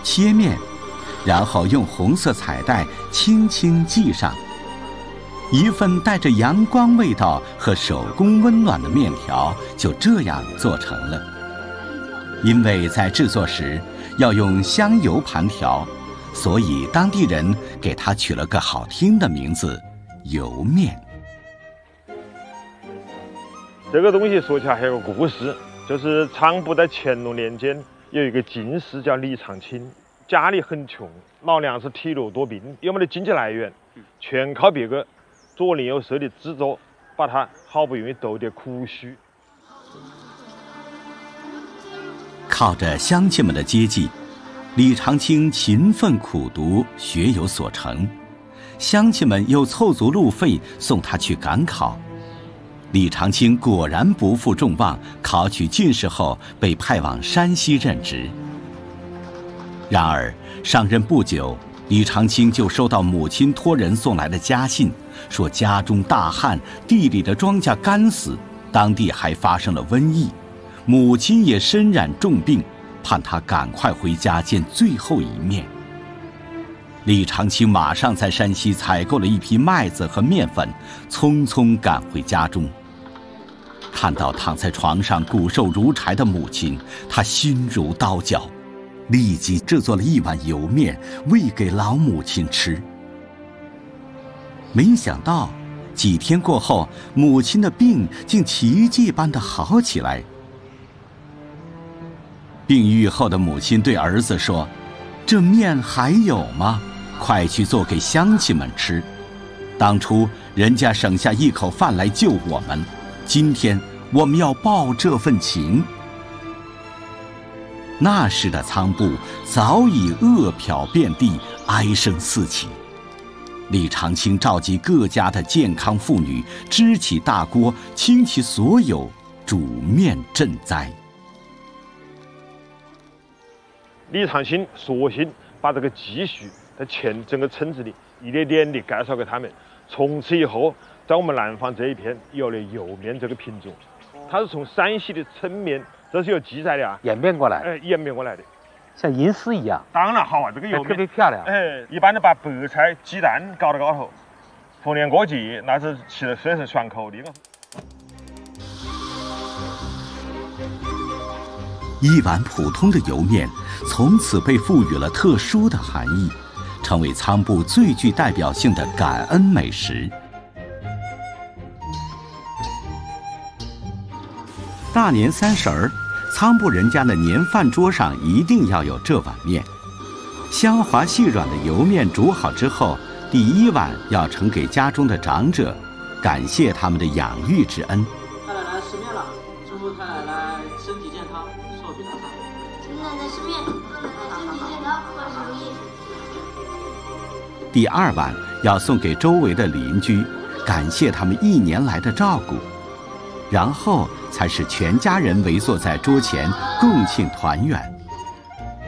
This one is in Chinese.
切面，然后用红色彩带轻轻系上。一份带着阳光味道和手工温暖的面条就这样做成了。因为在制作时要用香油盘条，所以当地人给它取了个好听的名字——油面。 这个东西说起来还有个故事，就是仓部在乾隆年间有一个进士叫李长卿，家里很穷，老娘是体弱多病，有没得经济来源，全靠别个左邻右舍的制作，把他好不容易斗得苦须。 靠着乡亲们的接济，李长卿勤奋苦读，学有所成。乡亲们又凑足路费送他去赶考。李长卿果然不负众望，考取进士后被派往山西任职。然而上任不久，李长卿就收到母亲托人送来的家信，说家中大旱，地里的庄稼干死，当地还发生了瘟疫，母亲也身染重病，盼他赶快回家见最后一面。李长卿马上在山西采购了一批麦子和面粉，匆匆赶回家中。看到躺在床上骨瘦如柴的母亲，他心如刀绞，立即制作了一碗油面喂给老母亲吃。没想到几天过后，母亲的病竟奇迹般的好起来。病愈后的母亲对儿子说：“这面还有吗？快去做给乡亲们吃。当初人家省下一口饭来救我们，今天我们要报这份情。”那时的仓部早已饿殍遍地，哀声四起。李长卿召集各家的健康妇女，支起大锅，倾其所有，煮面赈灾。 李长卿索性把这个积蓄在整个村子里一点点地介绍给他们，从此以后，在我们南方这一片有了油面这个品种。它是从山西的抻面，这是有记载的啊， 演变过来， 演变过来的， 像银丝一样。 当然好啊，这个油面特别漂亮。 一般的把白菜、鸡蛋搞到高头，逢年过节那是吃的非常爽口的。 一碗普通的油面，从此被赋予了特殊的含义，成为仓部最具代表性的感恩美食。大年30，仓部人家的年饭桌上一定要有这碗面。香滑细软的油面煮好之后，第一碗要盛给家中的长者，感谢他们的养育之恩。 太奶奶吃面了，祝福太奶奶身体健康，寿比南山。 奶奶吃面，祝奶奶身体健康，万事如意。 第二碗要送给周围的邻居，感谢他们1年来的照顾。然后才是全家人围坐在桌前共庆团圆。